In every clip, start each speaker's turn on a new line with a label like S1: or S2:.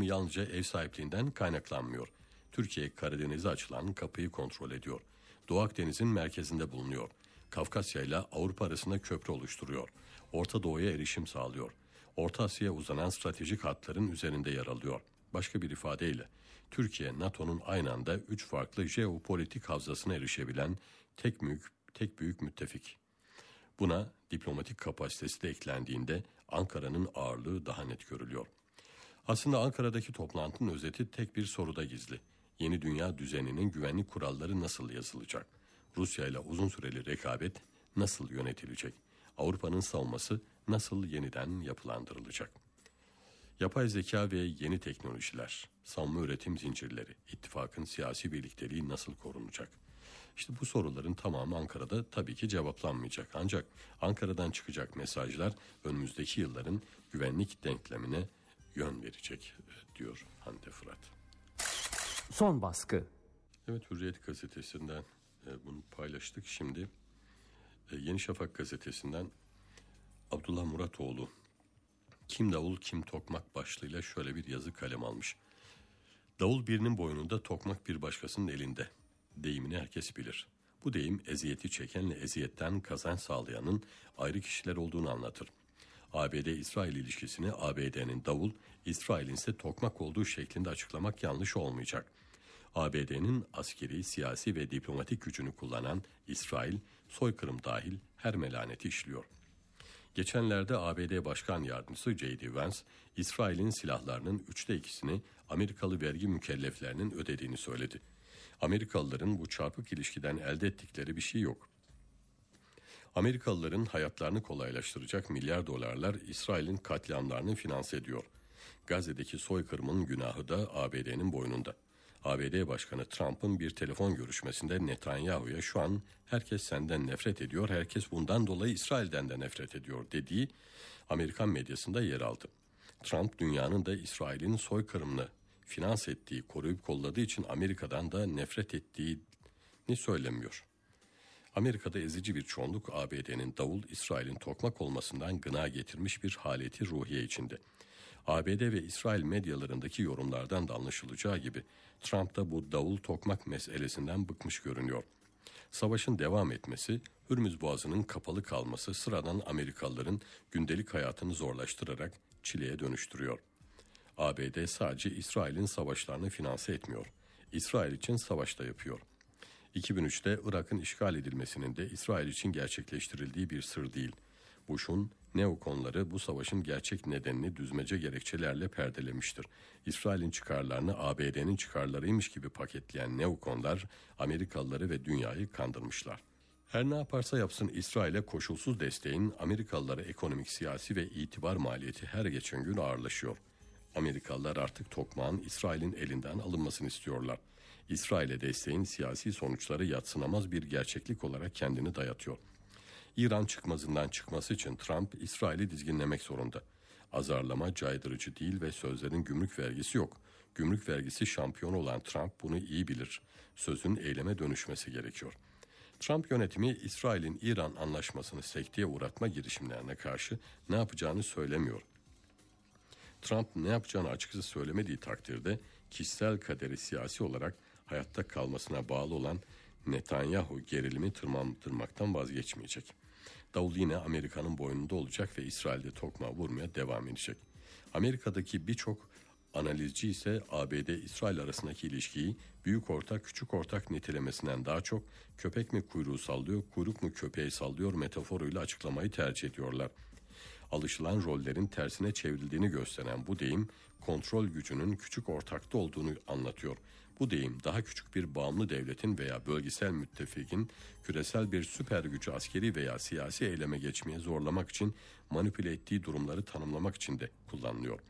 S1: yalnızca ev sahipliğinden kaynaklanmıyor. Türkiye Karadeniz'e açılan kapıyı kontrol ediyor. Doğu Akdeniz'in merkezinde bulunuyor. Kafkasya ile Avrupa arasında köprü oluşturuyor. Orta Doğu'ya erişim sağlıyor. Orta Asya'ya uzanan stratejik hatların üzerinde yer alıyor. Başka bir ifadeyle Türkiye NATO'nun aynı anda 3 farklı jeopolitik havzasına erişebilen tek büyük müttefik. Buna diplomatik kapasitesi de eklendiğinde Ankara'nın ağırlığı daha net görülüyor. Aslında Ankara'daki toplantının özeti tek bir soruda gizli. Yeni dünya düzeninin güvenlik kuralları nasıl yazılacak? Rusya ile uzun süreli rekabet nasıl yönetilecek? Avrupa'nın savunması nasıl yeniden yapılandırılacak? Yapay zeka ve yeni teknolojiler, savunma üretim zincirleri, ittifakın siyasi birlikteliği nasıl korunacak? İşte bu soruların tamamı Ankara'da tabii ki cevaplanmayacak. Ancak Ankara'dan çıkacak mesajlar önümüzdeki yılların güvenlik denklemine yön verecek diyor Hande Fırat.
S2: Son baskı.
S1: Evet, Hürriyet gazetesinden bunu paylaştık. Şimdi Yeni Şafak gazetesinden Abdullah Muratoğlu "Kim davul kim tokmak" başlığıyla şöyle bir yazı kalem almış. Davul birinin boynunda, tokmak bir başkasının elinde. Deyimini herkes bilir. Bu deyim eziyeti çekenle eziyetten kazanç sağlayanın ayrı kişiler olduğunu anlatır. ABD-İsrail ilişkisini ABD'nin davul, İsrail'in ise tokmak olduğu şeklinde açıklamak yanlış olmayacak. ABD'nin askeri, siyasi ve diplomatik gücünü kullanan İsrail, soykırım dahil her melaneti işliyor. Geçenlerde ABD Başkan Yardımcısı J.D. Vance, İsrail'in silahlarının 2/3'ünü Amerikalı vergi mükelleflerinin ödediğini söyledi. Amerikalıların bu çarpık ilişkiden elde ettikleri bir şey yok. Amerikalıların hayatlarını kolaylaştıracak milyar dolarlar İsrail'in katliamlarını finanse ediyor. Gazze'deki soykırımın günahı da ABD'nin boynunda. ABD Başkanı Trump'ın bir telefon görüşmesinde Netanyahu'ya "Şu an herkes senden nefret ediyor, herkes bundan dolayı İsrail'den de nefret ediyor" dediği Amerikan medyasında yer aldı. Trump, dünyanın da İsrail'in soykırımını finanse ettiği, koruyup kolladığı için Amerika'dan da nefret ettiğini söylemiyor. Amerika'da ezici bir çoğunluk ABD'nin davul, İsrail'in tokmak olmasından gına getirmiş bir haleti ruhiye içinde. ABD ve İsrail medyalarındaki yorumlardan da anlaşılacağı gibi Trump da bu davul tokmak meselesinden bıkmış görünüyor. Savaşın devam etmesi, Hürmüz Boğazı'nın kapalı kalması sıradan Amerikalıların gündelik hayatını zorlaştırarak çileye dönüştürüyor. ABD sadece İsrail'in savaşlarını finanse etmiyor. İsrail için savaş da yapıyor. 2003'te Irak'ın işgal edilmesinin de İsrail için gerçekleştirildiği bir sır değil. Bush'un neokonları bu savaşın gerçek nedenini düzmece gerekçelerle perdelemiştir. İsrail'in çıkarlarını ABD'nin çıkarlarıymış gibi paketleyen neokonlar Amerikalıları ve dünyayı kandırmışlar. Her ne yaparsa yapsın İsrail'e koşulsuz desteğin Amerikalılara ekonomik, siyasi ve itibar maliyeti her geçen gün ağırlaşıyor. Amerikalılar artık tokmağın İsrail'in elinden alınmasını istiyorlar. İsrail'e desteğin siyasi sonuçları yadsınamaz bir gerçeklik olarak kendini dayatıyor. İran çıkmazından çıkması için Trump, İsrail'i dizginlemek zorunda. Azarlama caydırıcı değil ve sözlerin gümrük vergisi yok. Gümrük vergisi şampiyonu olan Trump bunu iyi bilir. Sözün eyleme dönüşmesi gerekiyor. Trump yönetimi İsrail'in İran anlaşmasını sekteye uğratma girişimlerine karşı ne yapacağını söylemiyor. Trump ne yapacağını açıkça söylemediği takdirde kişisel kaderi siyasi olarak hayatta kalmasına bağlı olan Netanyahu gerilimi tırmandırmaktan vazgeçmeyecek. Davul yine Amerika'nın boynunda olacak ve İsrail'de tokmağı vurmaya devam edecek. Amerika'daki birçok analizci ise ABD-İsrail arasındaki ilişkiyi büyük ortak küçük ortak nitelemesinden daha çok köpek mi kuyruğu sallıyor, kuyruk mu köpeği sallıyor metaforuyla açıklamayı tercih ediyorlar. Alışılan rollerin tersine çevrildiğini gösteren bu deyim kontrol gücünün küçük ortakta olduğunu anlatıyor. Bu deyim daha küçük bir bağımlı devletin veya bölgesel müttefikin küresel bir süper gücü askeri veya siyasi eyleme geçmeye zorlamak için manipüle ettiği durumları tanımlamak için de kullanılıyor.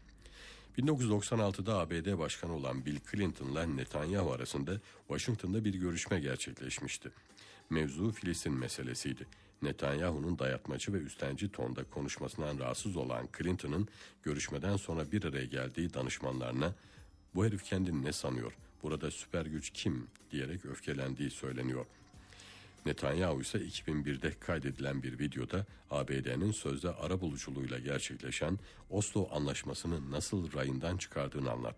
S1: 1996'da ABD Başkanı olan Bill Clinton'la Netanyahu arasında Washington'da bir görüşme gerçekleşmişti. Mevzu Filistin meselesiydi. Netanyahu'nun dayatmacı ve üstenci tonda konuşmasından rahatsız olan Clinton'ın görüşmeden sonra bir araya geldiği danışmanlarına "Bu herif kendini ne sanıyor? Burada süper güç kim?" diyerek öfkelendiği söyleniyor. Netanyahu ise 2001'de kaydedilen bir videoda ABD'nin sözde arabuluculuğuyla gerçekleşen Oslo Anlaşması'nı nasıl rayından çıkardığını anlattı.